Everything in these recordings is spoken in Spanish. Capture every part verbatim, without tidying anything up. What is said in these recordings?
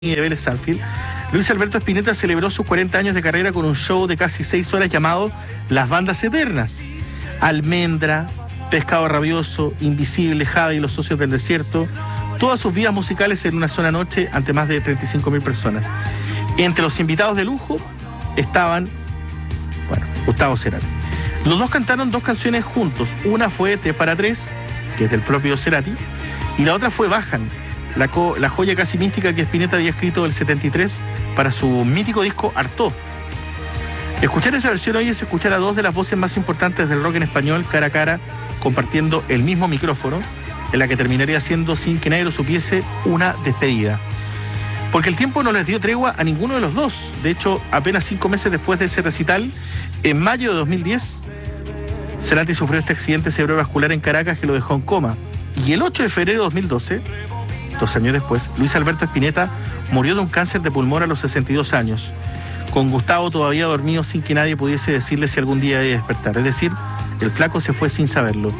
de Vélez Sarsfield, Luis Alberto Spinetta celebró sus cuarenta años de carrera con un show de casi seis horas llamado Las Bandas Eternas. Almendra, Pescado Rabioso, Invisible, Jade y Los Socios del Desierto, todas sus vidas musicales en una sola noche ante más de treinta y cinco mil personas. Entre los invitados de lujo estaban, bueno, Gustavo Cerati. Los dos cantaron dos canciones juntos. Una fue Tres para Tres, que es del propio Cerati, y la otra fue Bajan, la, co la joya casi mística que Spinetta había escrito el setenta y tres para su mítico disco Artaud. Escuchar esa versión hoy es escuchar a dos de las voces más importantes del rock en español cara a cara, compartiendo el mismo micrófono, en la que terminaría siendo, sin que nadie lo supiese, una despedida. Porque el tiempo no les dio tregua a ninguno de los dos. De hecho, apenas cinco meses después de ese recital, en mayo de dos mil diez, Cerati sufrió este accidente cerebrovascular en Caracas que lo dejó en coma. Y el ocho de febrero de dos mil doce, dos años después, Luis Alberto Spinetta murió de un cáncer de pulmón a los sesenta y dos años, con Gustavo todavía dormido sin que nadie pudiese decirle si algún día iba a despertar. Es decir, el flaco se fue sin saberlo.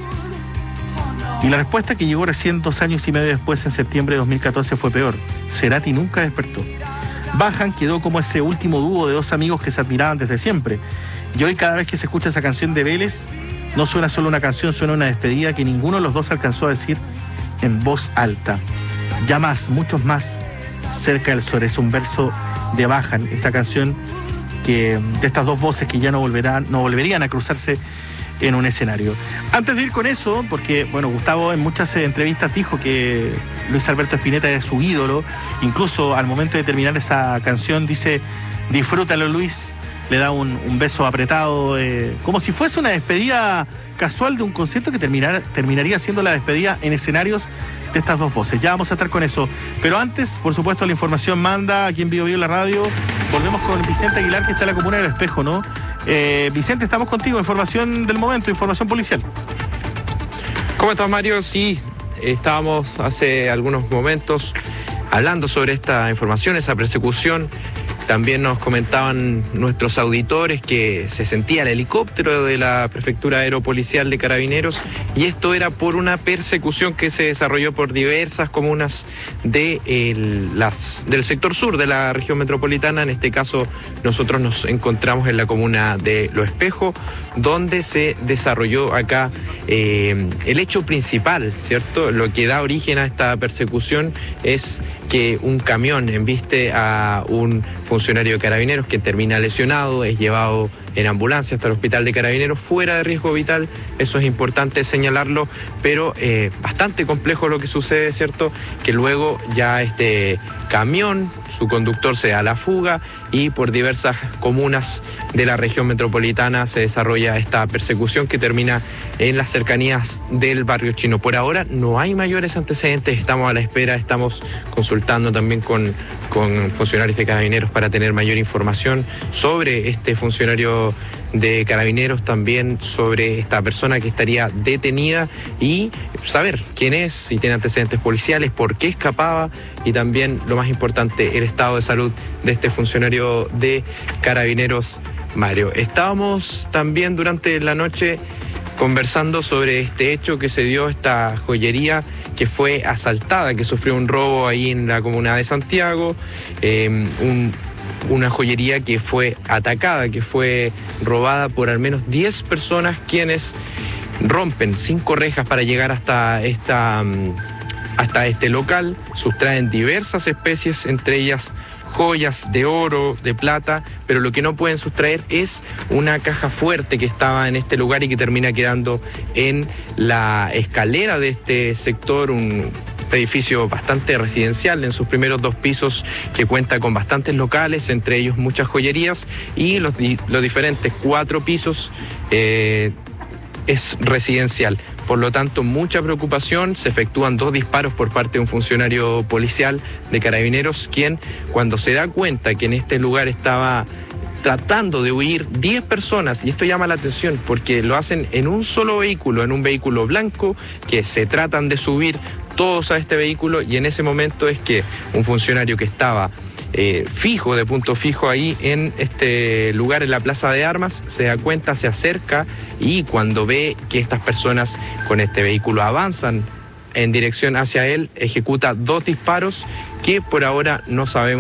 Y la respuesta que llegó recién dos años y medio después, en septiembre de dos mil catorce, fue peor. Cerati nunca despertó. Bajan quedó como ese último dúo de dos amigos que se admiraban desde siempre. Y hoy, cada vez que se escucha esa canción de Vélez, no suena solo una canción, suena una despedida que ninguno de los dos alcanzó a decir en voz alta. Ya más, muchos más, cerca del sol. Es un verso de Bajan, esta canción que, de estas dos voces que ya no volverán, no volverían a cruzarse en un escenario. Antes de ir con eso, porque bueno, Gustavo en muchas entrevistas dijo que Luis Alberto Spinetta es su ídolo, incluso al momento de terminar esa canción dice: disfrútalo, Luis, le da un, un beso apretado, eh, como si fuese una despedida casual de un concierto que terminar, terminaría siendo la despedida en escenarios de estas dos voces. Ya vamos a estar con eso. Pero antes, por supuesto, la información manda aquí en Bio Bio la radio. Volvemos con Vicente Aguilar, que está en la comuna del Espejo, ¿no? Eh, Vicente, estamos contigo. Información del momento, información policial. ¿Cómo estás, Mario? Sí, estábamos hace algunos momentos hablando sobre esta información, esa persecución. También nos comentaban nuestros auditores que se sentía el helicóptero de la Prefectura Aeropolicial de Carabineros, y esto era por una persecución que se desarrolló por diversas comunas de el, las, del sector sur de la región metropolitana. En este caso, nosotros nos encontramos en la comuna de Lo Espejo, donde se desarrolló acá eh, el hecho principal, ¿cierto? Lo que da origen a esta persecución es que un camión embiste a un funcionario de Carabineros que termina lesionado, es llevado en ambulancia hasta el hospital de Carabineros fuera de riesgo vital. Eso es importante señalarlo, pero eh, bastante complejo lo que sucede, ¿cierto? Que luego ya este camión, su conductor se da a la fuga y por diversas comunas de la región metropolitana se desarrolla esta persecución que termina en las cercanías del barrio chino. Por ahora no hay mayores antecedentes, estamos a la espera, estamos consultando también con, con funcionarios de Carabineros para tener mayor información sobre este funcionario de Carabineros, también sobre esta persona que estaría detenida y saber quién es, si tiene antecedentes policiales, por qué escapaba y también, lo más importante, el estado de salud de este funcionario de Carabineros, Mario. Estábamos también durante la noche conversando sobre este hecho que se dio, esta joyería que fue asaltada, que sufrió un robo ahí en la comuna de Santiago, eh, un una joyería que fue atacada, que fue robada por al menos diez personas, quienes rompen cinco rejas para llegar hasta, esta, hasta este local, sustraen diversas especies, entre ellas joyas de oro, de plata, pero lo que no pueden sustraer es una caja fuerte que estaba en este lugar y que termina quedando en la escalera de este sector, un edificio bastante residencial en sus primeros dos pisos, que cuenta con bastantes locales, entre ellos muchas joyerías, y los, los diferentes cuatro pisos eh, es residencial. Por lo tanto, mucha preocupación. Se efectúan dos disparos por parte de un funcionario policial de Carabineros, quien, cuando se da cuenta que en este lugar estaba tratando de huir diez personas, y esto llama la atención porque lo hacen en un solo vehículo, en un vehículo blanco, que se tratan de subir todos a este vehículo, y en ese momento es que un funcionario que estaba eh, fijo, de punto fijo ahí en este lugar, en la Plaza de Armas, se da cuenta, se acerca, y cuando ve que estas personas con este vehículo avanzan en dirección hacia él, ejecuta dos disparos que por ahora no sabemos